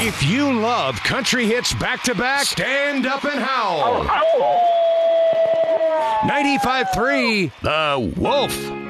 If you love country hits back-to-back, stand up and howl. 95.3 The Wolf.